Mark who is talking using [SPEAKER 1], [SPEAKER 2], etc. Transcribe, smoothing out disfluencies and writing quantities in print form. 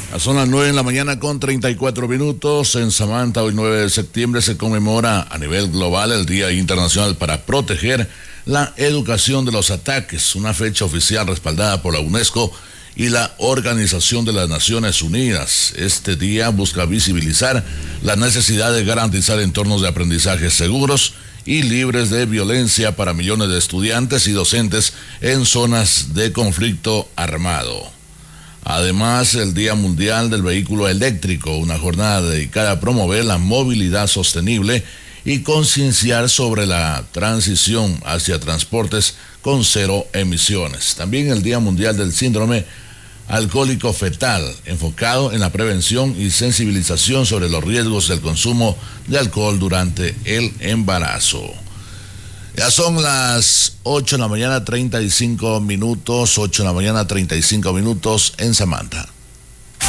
[SPEAKER 1] Son las 9 de la mañana con 34 minutos. En Samantha, hoy 9 de septiembre, se conmemora a nivel global el Día Internacional para proteger la educación de los ataques, una fecha oficial respaldada por la UNESCO y la Organización de las Naciones Unidas. Este día busca visibilizar la necesidad de garantizar entornos de aprendizaje seguros y libres de violencia para millones de estudiantes y docentes en zonas de conflicto armado. Además, el Día Mundial del Vehículo Eléctrico, una jornada dedicada a promover la movilidad sostenible y concienciar sobre la transición hacia transportes con cero emisiones. También el Día Mundial del Síndrome Alcohólico Fetal, enfocado en la prevención y sensibilización sobre los riesgos del consumo de alcohol durante el embarazo. Ya son las 8 de la mañana, 35 minutos, 8 de la mañana, 35 minutos en Samantha.